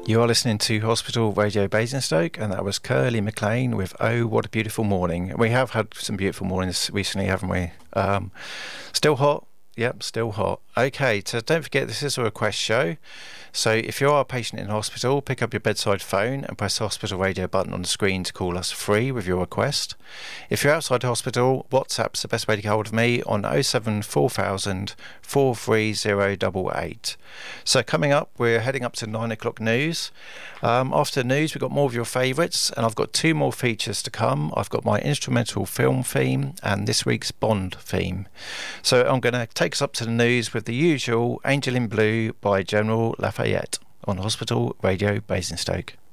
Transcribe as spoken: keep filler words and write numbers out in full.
You are listening to Hospital Radio Basingstoke, and that was Curly McLean with Oh What a Beautiful Morning. We have had some beautiful mornings recently, haven't we? Um, still hot? Yep, still hot. Okay, so don't forget this is a request show. So if you are a patient in hospital, pick up your bedside phone and press the hospital radio button on the screen to call us free with your request. If you're outside hospital, WhatsApp's the best way to get hold of me on oh seven four thousand, four three zero eight eight. So coming up, we're heading up to nine o'clock news. Um, after the news, we've got more of your favourites, and I've got two more features to come. I've got my instrumental film theme and this week's Bond theme. So I'm going to take us up to the news with the usual Angel in Blue by General Lafayette on Hospital Radio Basingstoke.